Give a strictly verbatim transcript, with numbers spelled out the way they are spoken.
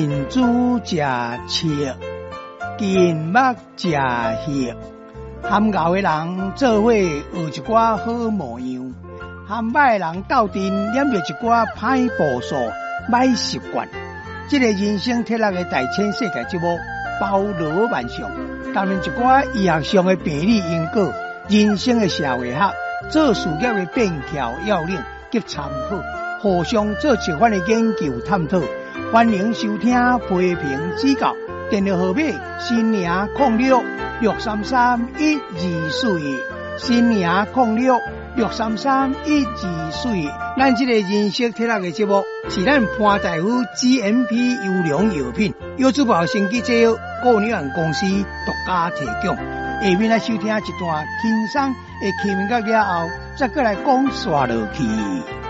近朱食赤，近目食血。含牛的人做伙学一寡好模样，含歹的人斗阵染着一寡歹步数、歹习惯。这个人生铁六的大千世界节目包罗万象，谈论一寡医学上的病理因果、人生的社会学、做事业的便条要领及参考，互相做一番的研究探讨。欢迎收听批评指教，电话号码新娘零六六三三一二四一，新娘零六六三三一二四一。咱这个人生铁六的节目是咱潘大夫 G M P 优良药品优质保鲜机制顾问有限公司独家提供。下面来收听一段轻松的气氛歌了后，再过来讲刷落去。